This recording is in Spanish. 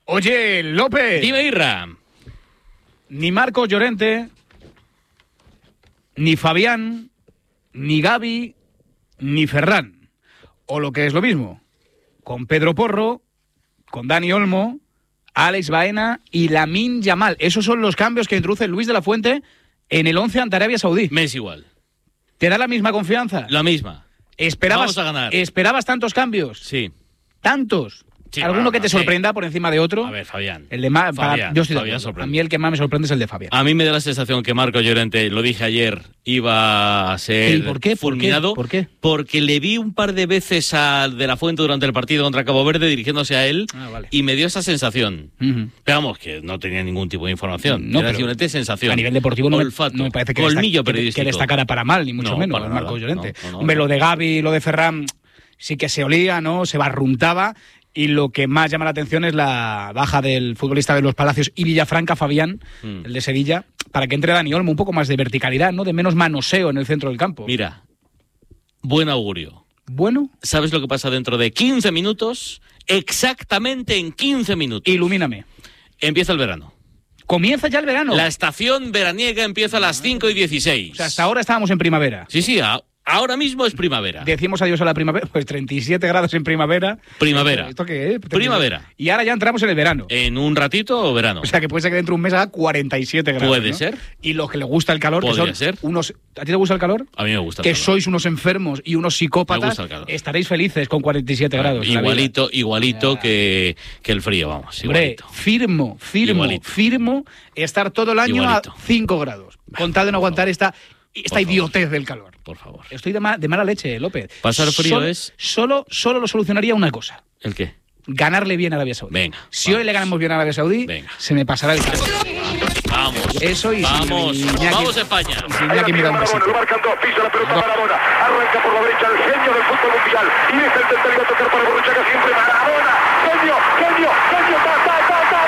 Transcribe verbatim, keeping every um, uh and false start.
Oye, López. Dime, Irra. Ni Marcos Llorente, ni Fabián, ni Gavi, ni Ferran. O lo que es lo mismo, con Pedro Porro, con Dani Olmo, Alex Baena y Lamine Yamal. Esos son los cambios que introduce Luis de la Fuente en el once ante Arabia Saudí. Me es igual. ¿Te da la misma confianza? La misma. ¿Esperabas, Vamos a ganar. ¿Esperabas tantos cambios? Sí. ¿Tantos? Sí, ¿Alguno bueno, que te sí. sorprenda por encima de otro? A ver, Fabián. El de Ma- para- Fabián, yo estoy de Fabián acuerdo. sorprende. A mí el que más me sorprende es el de Fabián. A mí me da la sensación que Marco Llorente, lo dije ayer, iba a ser ¿Y por qué? ¿Por qué? fulminado. ¿Por qué? Porque le vi un par de veces a De la Fuente durante el partido contra Cabo Verde dirigiéndose a él Ah, vale. y me dio esa sensación. Ujú. Pero vamos, que no tenía ningún tipo de información. No, Era pero simplemente sensación. A nivel deportivo no me, Olfato, no me parece que, colmillo destac- que- periodístico. que destacara para mal, ni mucho No, menos, para nada. Marcos Llorente. No, no, no, Hombre, no. lo de Gavi y lo de Ferran sí que se olía, ¿no? Se barruntaba. Y lo que más llama la atención es la baja del futbolista de los Palacios y Villafranca, Fabián, Mm. el de Sevilla, para que entre Dani Olmo, un poco más de verticalidad, ¿no? De menos manoseo en el centro del campo. Mira, buen augurio. Bueno, ¿Sabes lo que pasa dentro de quince minutos? Exactamente en quince minutos. ilumíname. Empieza el verano. Comienza ya el verano. La estación veraniega empieza a las cinco y dieciséis. O sea, hasta ahora estábamos en primavera. Sí, sí, a- ahora mismo es primavera. Decimos adiós a la primavera, pues treinta y siete grados en primavera. Primavera. ¿Esto qué es? Primavera. Y ahora ya entramos en el verano. ¿En un ratito o verano? O sea, que puede ser que dentro de un mes haga cuarenta y siete grados. Puede ¿no? ser. Y los que le gusta el calor, que Podría son ser. unos... ¿A ti te gusta el calor? A mí me gusta. el Que calor. sois unos enfermos y unos Me psicópatas, gusta el calor. estaréis felices con cuarenta y siete grados. en la vida. Igualito, igualito Ya. que, que el frío, vamos. Hombre, Igualito. firmo, firmo, Igualito. firmo estar todo el año Igualito. a cinco grados. Con tal de no Por aguantar favor. esta, esta Por favor. idiotez del calor. Por favor. Estoy de, ma- de mala leche, López. Pasar frío Solo- es- Solo, solo lo solucionaría una cosa. ¿El qué? Ganarle bien a Arabia Saudí. Venga, Si vamos. hoy le ganamos bien a Arabia Saudí, Venga. se me pasará el calor. Vamos. Eso y- Vamos. y Iñaki- Vamos, España. Si Iñaki me da un besito. Lo marcan dos, pisa la pelota Maradona, arranca por la derecha el genio del fútbol mundial y deja el central a tocar para Borruchaga siempre